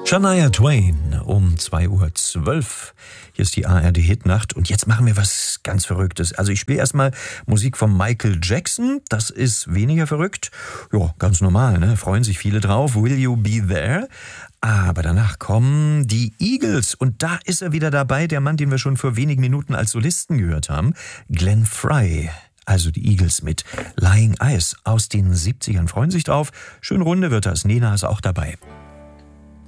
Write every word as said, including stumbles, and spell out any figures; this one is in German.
Shania Twain um zwei Uhr zwölf. Hier ist die A R D-Hitnacht und jetzt machen wir was ganz Verrücktes. Also ich spiele erstmal Musik von Michael Jackson. Das ist weniger verrückt. Ja, ganz normal, ne? Freuen sich viele drauf. Will You Be There? Aber danach kommen die Eagles und da ist er wieder dabei, der Mann, den wir schon vor wenigen Minuten als Solisten gehört haben, Glenn Frey. Also die Eagles mit Lying Eyes aus den siebzigern. Freuen sich drauf. Schön runde wird das. Nena ist auch dabei.